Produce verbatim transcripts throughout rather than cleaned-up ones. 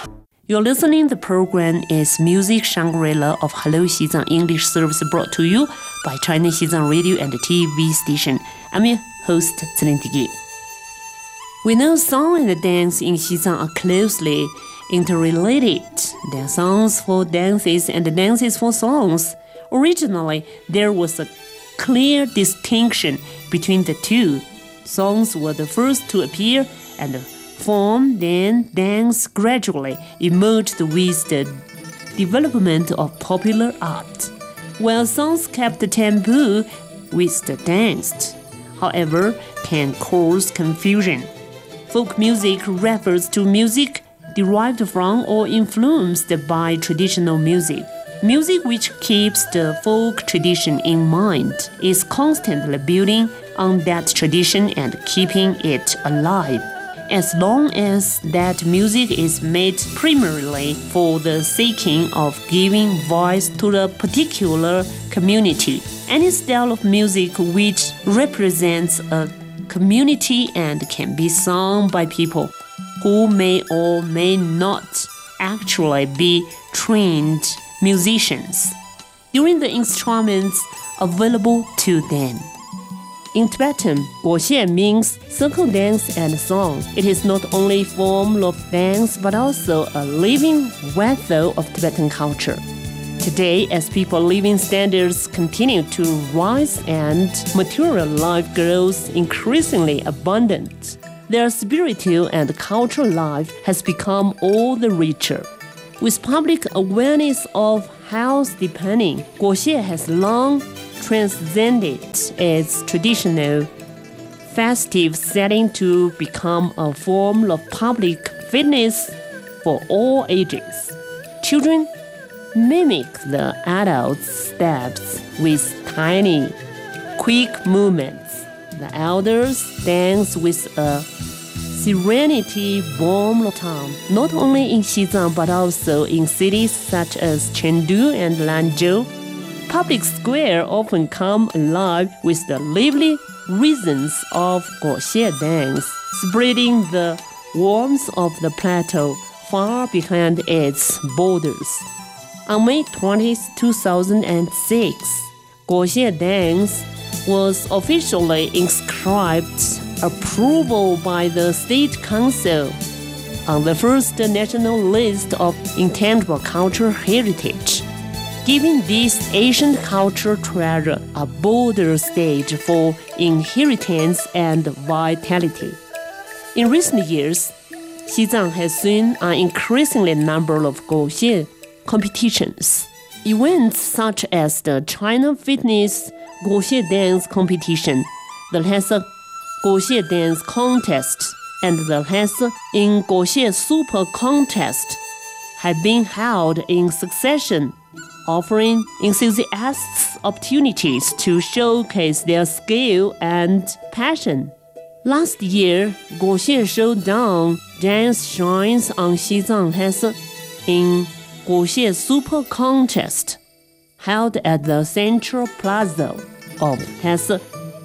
You're listening. The program is Music Shangri-La of Hello Xizang English service brought to you by China Xizang Radio and T V station. I'm your host, Celine Digi. We know song and dance in Xizang are closely interrelated. There are songs for dances and dances for songs. Originally, there was a clear distinction between the two. Songs were the first to appear and form, then dance gradually emerged with the development of popular art, while songs kept the tempo with the dance, however, can cause confusion. Folk music refers to music derived from or influenced by traditional music. Music which keeps the folk tradition in mind is constantly building on that tradition and keeping it alive. As long as that music is made primarily for the seeking of giving voice to the particular community, any style of music which represents a community and can be sung by people who may or may not actually be trained musicians, during the instruments available to them. In Tibetan, guoxie means circle dance and song. It is not only a form of dance but also a living vessel of Tibetan culture. Today, as people's living standards continue to rise and material life grows increasingly abundant, their spiritual and cultural life has become all the richer. With public awareness of health deepening, guoxie has long transcended its traditional festive setting to become a form of public fitness for all ages. Children mimic the adults' steps with tiny, quick movements. The elders dance with a serenity born of time, not only in Xizang but also in cities such as Chengdu and Lanzhou. Public square often come alive with the lively rhythms of guoxie dance, spreading the warmth of the plateau far behind its borders. On May twentieth, two thousand six, guoxie dance was officially inscribed approval by the State Council on the first national list of intangible cultural heritage, giving this ancient cultural treasure a bolder stage for inheritance and vitality. In recent years, Xizang has seen an increasing number of guoxie competitions. Events such as the China Fitness Guoxie Dance Competition, the Hesse Guoxie Dance Contest, and the Hesse in Guoxie Super Contest have been held in succession, offering enthusiasts opportunities to showcase their skill and passion. Last year, Guoxie Showdown dance shines on Xizang Hesse in Guoxie Super Contest, held at the Central Plaza of Hesse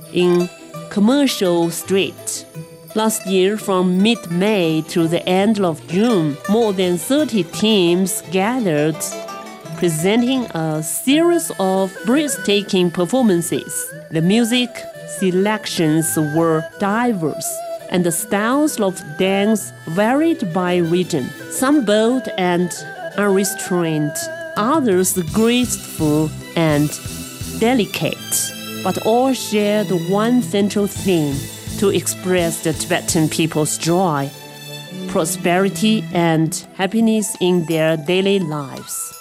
in Commercial Street. Last year, from mid-May to the end of June, more than thirty teams gathered, presenting a series of breathtaking performances. The music selections were diverse, and the styles of dance varied by region. Some bold and unrestrained, others graceful and delicate, but all shared one central theme: to express the Tibetan people's joy, prosperity, and happiness in their daily lives.